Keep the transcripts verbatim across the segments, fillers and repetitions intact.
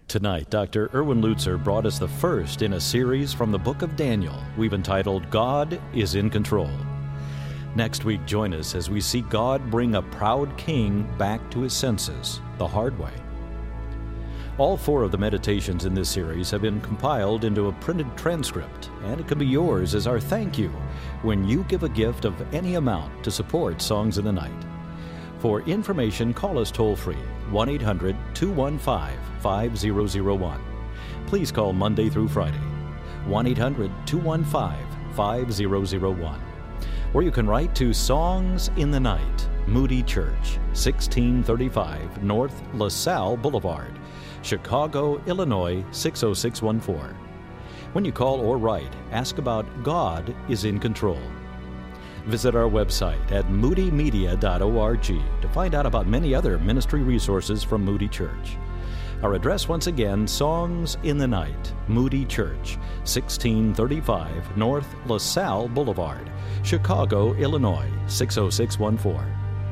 Tonight, Doctor Erwin Lutzer brought us the first in a series from the book of Daniel we've entitled, God is in Control. Next week, join us as we see God bring a proud king back to his senses the hard way. All four of the meditations in this series have been compiled into a printed transcript, and it can be yours as our thank you when you give a gift of any amount to support Songs in the Night. For information, call us toll-free, one eight hundred two one five five zero zero one. Please call Monday through Friday, one eight hundred two one five five zero zero one. Or you can write to Songs in the Night, Moody Church, sixteen thirty-five North LaSalle Boulevard, Chicago, Illinois, six oh six one four. When you call or write, ask about God is in Control. Visit our website at moody media dot org to find out about many other ministry resources from Moody Church. Our address once again, Songs in the Night, Moody Church, sixteen thirty-five North LaSalle Boulevard, Chicago, Illinois, six oh six one four.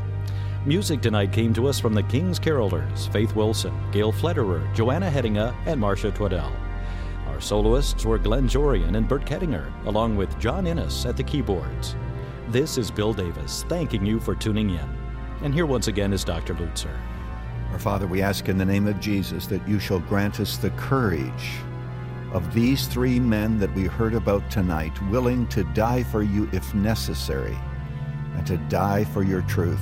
Music tonight came to us from the King's Carolers, Faith Wilson, Gail Flederer, Joanna Hedinga, and Marcia Twaddell. Our soloists were Glenn Jorian and Bert Kettinger, along with John Innes at the keyboards. This is Bill Davis, thanking you for tuning in. And here once again is Doctor Lutzer. Our Father, we ask in the name of Jesus that you shall grant us the courage of these three men that we heard about tonight, willing to die for you if necessary, and to die for your truth.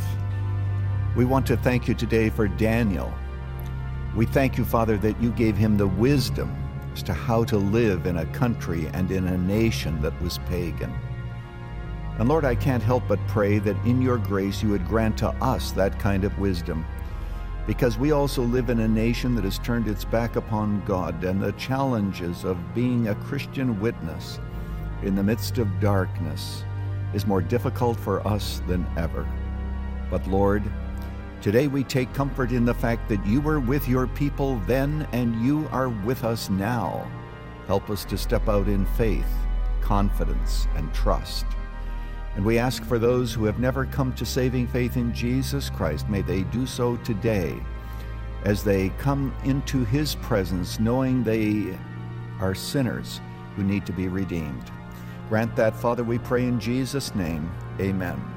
We want to thank you today for Daniel. We thank you, Father, that you gave him the wisdom as to how to live in a country and in a nation that was pagan. And Lord, I can't help but pray that in your grace you would grant to us that kind of wisdom, because we also live in a nation that has turned its back upon God, and the challenges of being a Christian witness in the midst of darkness is more difficult for us than ever. But Lord, today we take comfort in the fact that you were with your people then and you are with us now. Help us to step out in faith, confidence, and trust. And we ask for those who have never come to saving faith in Jesus Christ, may they do so today as they come into his presence, knowing they are sinners who need to be redeemed. Grant that, Father, we pray in Jesus' name. Amen.